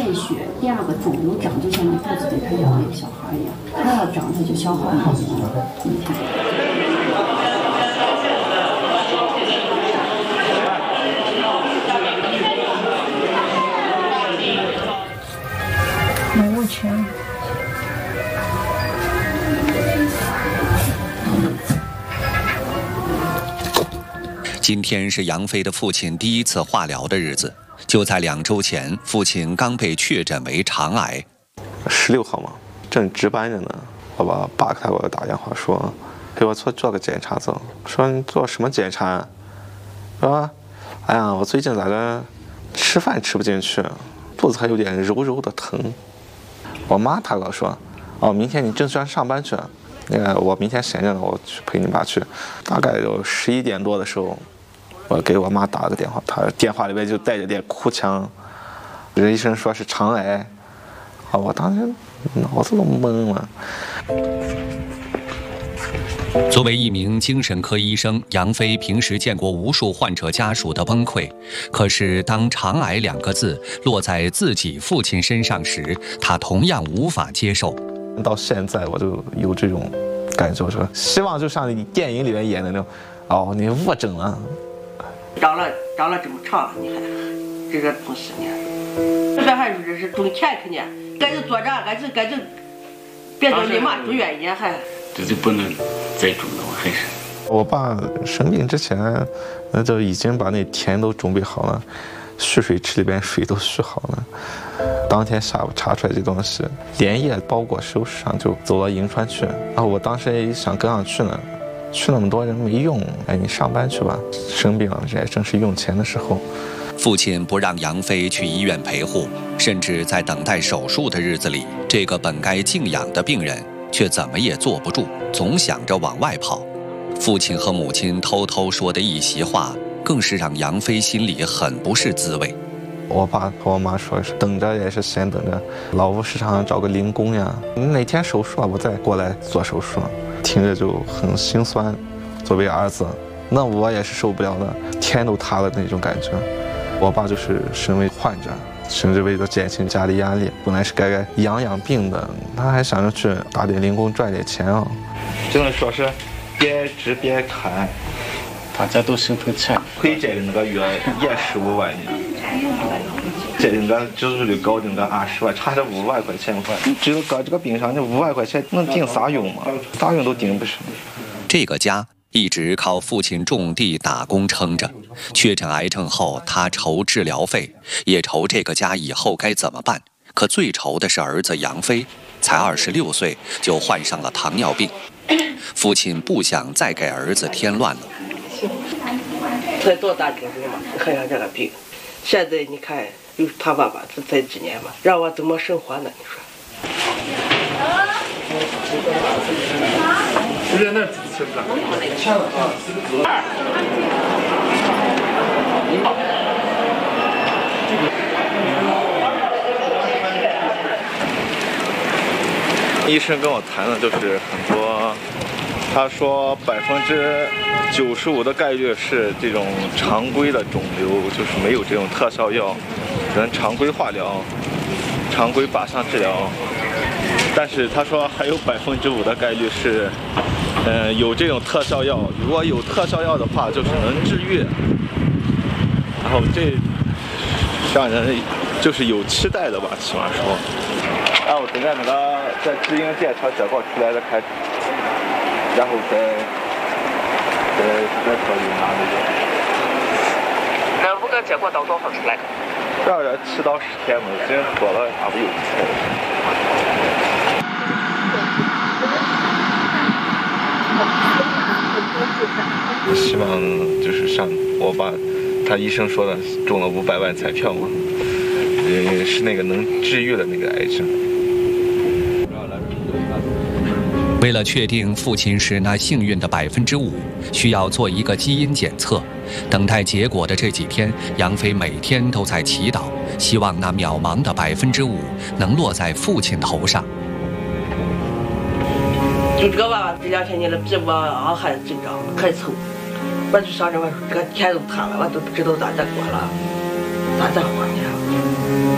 配血，第二个肿瘤长就像你肚子里他养了一个小孩一样，他要长他就消耗你一天。 没有钱。 今天是杨飞的父亲第一次化疗的日子。就在2周前，父亲刚被确诊为肠癌。 16号嘛，正值班着呢，我爸给我打电话说，陪我做个检查走。说你做什么检查？说，哎呀，我最近咋个吃饭吃不进去，肚子还有点柔柔的疼。我妈她跟我说，哦，明天你正常上班去。那个我明天闲着呢，我去陪你爸去。大概有11点多的时候，我给我妈打了个电话，她电话里边就带着点哭腔。人医生说是肠癌，啊，我当时脑子都懵了。 作为一名精神科医生，杨飞平时见过无数患者家属的崩溃。可是当肠癌2个字落在自己父亲身上时，他同样无法接受。 到现在我就有这种感觉，说希望就像你电影里面演的那种，哦，你误诊了。 长了这么长了，你看这个同10年，这边还是种钱肯定，赶紧做着，赶紧，别到你妈住院也还。 这就不能再种了，还是。 我爸生病之前，那就已经把那田都准备好了，蓄水池里边水都蓄好了。当天下午查出来这东西，连夜包裹收拾上就走到银川去。然后我当时也想跟上去呢，去那么多人没用，哎，你上班去吧。生病了，这也正是用钱的时候。 父亲不让杨飞去医院陪护，甚至在等待手术的日子里，这个本该静养的病人却怎么也坐不住，总想着往外跑。父亲和母亲偷偷说的一席话，更是让杨飞心里很不是滋味。 我爸和我妈说是等着也是先等着，劳务市场找个零工呀，哪天手术了我再过来做手术。听着就很心酸。作为儿子，那我也是受不了的，天都塌了那种感觉。我爸就是身为患者，甚至为了减轻家里压力，本来是该养病的，他还想着去打点零工赚点钱啊。只能说是边治边看， 大家都心疼钱， 亏这个那个月也15万呢，这个手术率高的那个20万，差这5万块钱。你知道搁这个病上，这5万块钱能顶啥用吗？啥用都顶不上。 这个家一直靠父亲种地打工撑着。确诊癌症后，他愁治疗费，也愁这个家以后该怎么办。可最愁的是儿子杨飞，才26岁就患上了糖尿病。父亲不想再给儿子添乱了。 才多大个人嘛，还有这个病，现在你看有他爸爸在几年嘛，让我怎么生活呢？你说。 医生跟我谈的就是很多，他说95%的概率是这种常规的肿瘤，就是没有这种特效药，只能常规化疗、常规靶向治疗。但是他说还有5%的概率是，有这种特效药。如果有特效药的话，就是能治愈。然后这让人就是有期待的吧，起码说。然后等着那个在直营检查结果出来再开始，然后再考虑拿那个。 那5个结果到多少出来 ？2月7到10天嘛，真说了差不多有1天。希望就是像我爸，他医生说的中了500万彩票嘛，是那个能治愈的那个癌症。 为了确定父亲是那幸运的5%，需要做一个基因检测。等待结果的这几天，杨飞每天都在祈祷，希望那渺茫的5%能落在父亲头上。 就这个娃娃这2天你的皮肤还紧张，还臭，我就想着我说这个天都塌了，我都不知道咋过了，咋活呢？